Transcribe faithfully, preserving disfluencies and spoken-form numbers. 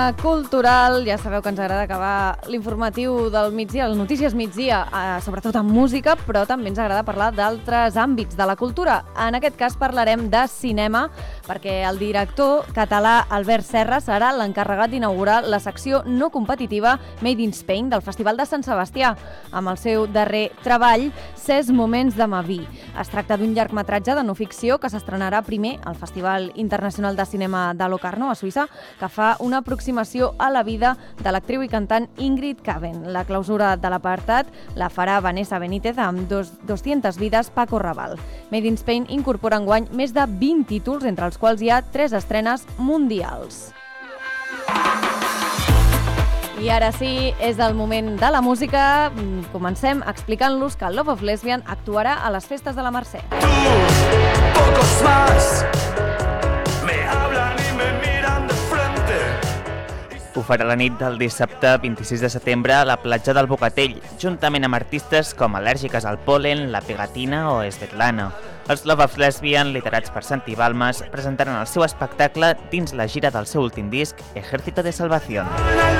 Cultural, ja sabeu que ens agrada acabar l'informatiu del migdia, les notícies migdia, eh, sobretot amb música, però també ens agrada parlar d'altres àmbits de la cultura. En aquest cas parlarem de cinema, perquè el director català Albert Serra serà l'encarregat d'inaugurar la secció no competitiva Made in Spain del Festival de Sant Sebastià, amb el seu darrer treball, Ses moments de Maví. Es tracta d'un llargmetratge de no ficció que s'estrenarà primer al Festival Internacional de Cinema de Locarno, a Suïssa, que fa una aproximació a la vida de l'actriu i cantant Ingrid Caben. La clausura de l'apartat la farà Vanessa Benítez amb dos, dos-centes vides Paco Raval. Made in Spain incorpora enguany més de vint títols, entre els quals hi ha tres estrenes mundials. I ara sí, és el moment de la música. Comencem explicant-los que Love of Lesbian actuarà a les festes de la Mercè. Tú, pocos más, me hablan y me miran de frente. Ho farà la nit del dissabte vint-i-sis de setembre a la platja del Bocatell, juntament amb artistes com Al·lèrgiques al Pol·len, La Pegatina o Svetlana. Els Love of Lesbian, liderats per Santi Balmes, presentaran el seu espectacle dins la gira del seu últim disc, Ejército de Salvación.